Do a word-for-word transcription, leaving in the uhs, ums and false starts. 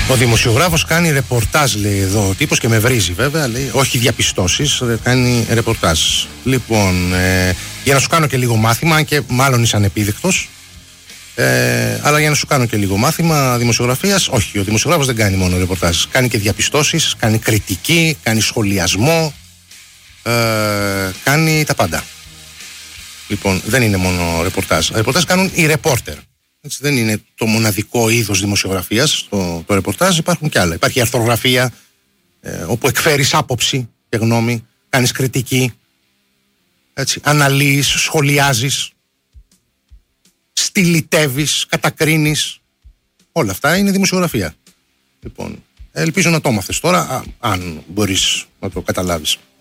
Ο δημοσιογράφος κάνει ρεπορτάζ, λέει εδώ ο τύπος, και με βρίζει βέβαια, λέει, όχι διαπιστώσεις, κάνει ρεπορτάζ. Λοιπόν, ε, για να σου κάνω και λίγο μάθημα, και μάλλον είσαι ανεπίδεικτος, ε, αλλά για να σου κάνω και λίγο μάθημα δημοσιογραφίας, όχι, ο δημοσιογράφος δεν κάνει μόνο ρεπορτάζ, κάνει και διαπιστώσεις, κάνει κριτική, κάνει σχολιασμό, ε, κάνει τα πάντα. Λοιπόν, δεν είναι μόνο ρεπορτάζ. Ρεπορτάζ κάνουν οι ρεπόρτερ. Έτσι, δεν είναι το μοναδικό είδος δημοσιογραφίας το, το ρεπορτάζ, υπάρχουν και άλλα. Υπάρχει η αρθρογραφία, ε, όπου εκφέρεις άποψη και γνώμη, κάνεις κριτική, έτσι, αναλύεις, σχολιάζεις, στυλιτεύεις, κατακρίνεις. Όλα αυτά είναι δημοσιογραφία. Λοιπόν, ελπίζω να το μάθες τώρα, α, αν μπορείς να το καταλάβεις.